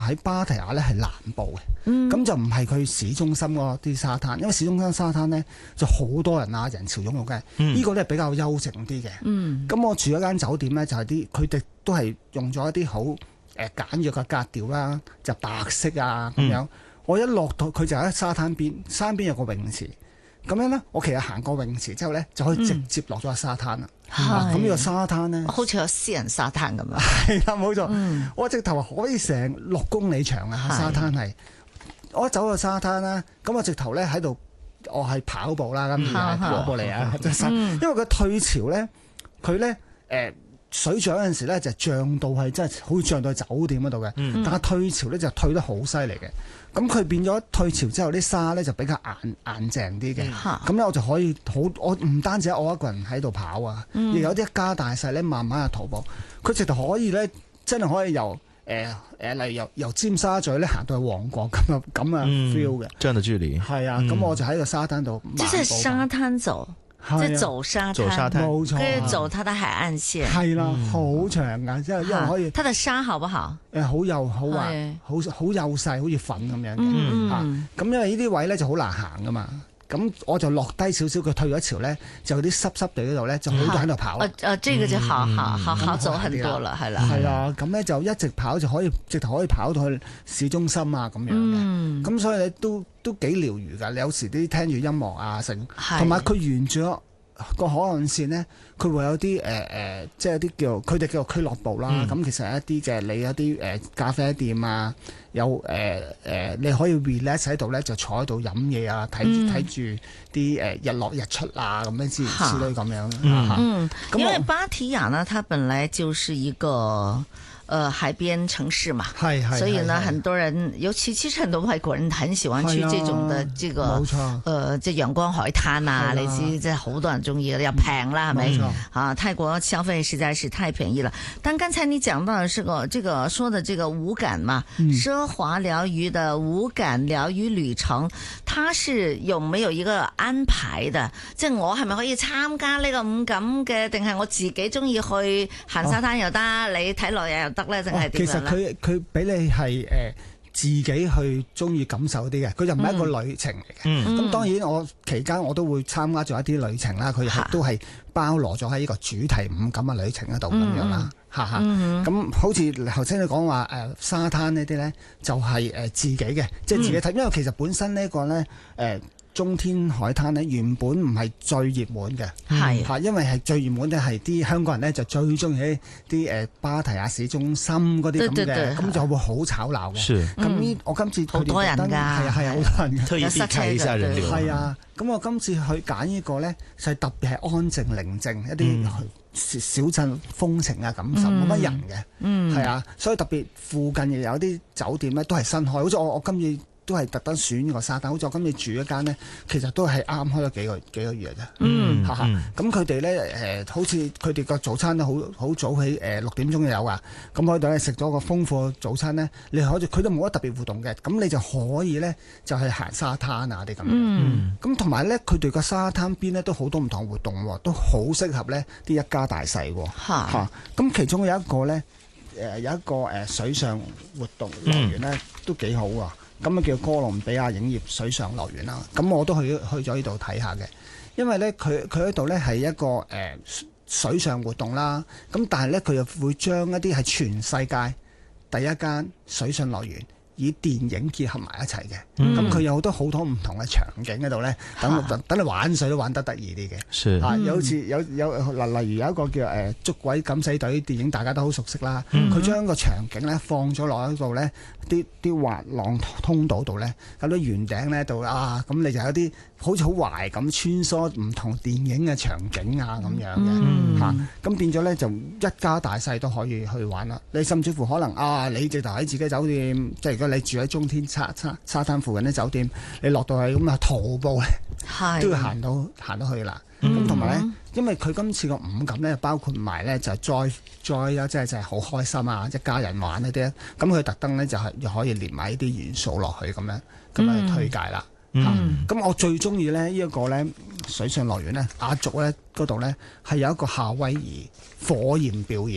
喺芭提雅咧係南部嘅，咁就唔係佢市中心嗰啲沙灘，因為市中心沙灘咧就好多人啊，人潮湧湧嘅。呢個咧比較幽靜啲嘅。咁我住嗰間酒店咧就係佢哋都係用咗一啲好簡約嘅格調啦，就白色啊咁樣。我一落到佢就喺沙灘邊，山邊有個泳池。咁樣咧，我其實行過泳池之後咧，就可以直接落咗沙灘啦。咁呢個沙灘咧， 好似有私人沙灘咁樣。 係啦，冇錯。我直頭可以成6公里長啊！沙灘係，我一走到沙灘啦，咁我直頭咧喺度，我係跑步啦，咁而係跑步嚟啊！因為佢退潮咧，佢咧水漲嗰陣時咧就漲到係真係好似漲到去酒店嗰度嘅，但係退潮咧就退得好犀利嘅。咁佢變咗退潮之後啲沙咧就比較硬淨啲嘅。咁咧我就可以我唔單止我一個人喺度跑啊，亦有啲一家大細咧慢慢去徒步。佢直頭可以咧，真係可以由例如由尖沙咀咧行到去旺角咁啊 feel 嘅。 這樣的距離係啊，咁我就喺個沙灘度漫步。 即係沙灘走。即係走沙灘， 冇錯， 跟住走它的海岸線， 係啦，好長噶，即係因為可以。 它的沙好不好？ 好幼好滑，好幼細，好似粉咁樣嘅。咁因為呢啲位咧就好難行噶嘛。咁我就落低少少，佢退咗潮咧，就有啲濕濕地嗰度咧，就好多喺度跑。 這個就好走很多啦，係啦。 係啊，咁咧就一直跑就可以，直頭可以跑到去市中心啊咁樣嘅。咁所以你都幾療愈㗎。你有時啲聽住音樂啊，同埋佢沿住個海岸線咧，佢會有啲即係啲佢哋叫做俱樂部啦。咁其實係一啲嘅你有啲咖啡店啊，有你可以 relax 喺度咧，就坐喺度飲嘢啊，睇住啲日落日出啊咁樣之類咁樣。 因為芭提雅呢，它本來就是一個海邊城市嘛，所以呢，很多人，尤其其實很多外國人很喜歡去這種的這個即係陽光海灘啊，你知即係好多人中意，又平啦，係咪？啊，泰國消費實在是太便宜了。但剛才你講到的是這個說的這個五感嘛，奢華療癒的五感療癒旅程，它是有沒有一個安排的？即係我係咪可以參加呢個五感嘅，定係我自己中意去行沙灘又得，你睇落日又得？ 其實佢俾你係自己去中意感受啲嘅，佢就唔係一個旅程嚟嘅。咁當然我期間我都會參加咗一啲旅程啦，佢都係包羅咗喺呢個主題五感嘅旅程嗰度咁樣啦。咁好似頭先你講話沙灘呢啲咧，就係自己嘅，即係自己睇，因為其實本身呢個咧中天海灘咧原本唔係最熱門嘅，因為係最熱門咧係啲香港人咧就最中意啲芭提雅市中心嗰啲咁嘅，咁就會好吵鬧嘅。咁我今次好多人㗎，係啊，好多人特意避開一下人流。 係啊，咁我今次去揀呢個咧，就係特別係安靜寧靜一啲小鎮風情啊感受，冇乜人嘅，係啊，所以特別附近亦有啲酒店咧都係新開，好似我今次都係特登選呢個沙灘，好似我今次住一間呢，其實都係啱開咗幾個月啫。咁佢哋咧好似佢哋個早餐都好早起6點鐘就有啊。咁喺度咧食咗個豐富嘅早餐咧，你可以佢都冇乜特別活動嘅，咁你就可以咧就去行沙灘啊啲咁樣。咁同埋咧，佢哋個沙灘邊咧都好多唔同活動，都好適合咧啲一家大細。咁其中有一個咧有一個水上活動樂園咧都幾好啊。咁啊叫哥倫比亞影業水上樂園啦，咁我都去咗呢度睇下嘅，因為咧佢喺度咧係一個水上活動啦，咁但係咧佢又會將一啲係全世界第一間水上樂園以電影結合埋一齊嘅，咁佢有好多唔同嘅場景喺度咧，等你玩水都玩得得意啲嘅，有好似有例如有一個叫捉鬼敢死隊電影，大家都好熟悉啦，佢將個場景咧放咗落喺度咧，啲滑浪通道度咧，喺啲圓頂咧度啊，咁你就有啲好似好懷咁穿梭唔同電影嘅場景啊咁樣嘅，咁變咗咧就一家大細都可以去玩啦。你甚至乎可能你直頭喺自己酒店，即係如果你住喺中天沙灘附近啲酒店，你落到去咁啊徒步咧，都要行到去啦。咁同埋咧，因為佢今次個五感咧包括埋咧就係再即係好開心啊，一家人玩嗰啲咧，咁佢特登咧就係又可以連埋呢啲元素落去咁樣去推介啦。咁我最中意咧呢一個咧水上樂園咧，亞族咧嗰度咧係有一個夏威夷火焰表演啊！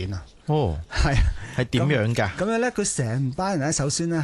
哦， 係係點樣㗎？ 咁樣咧，佢成班人咧，首先咧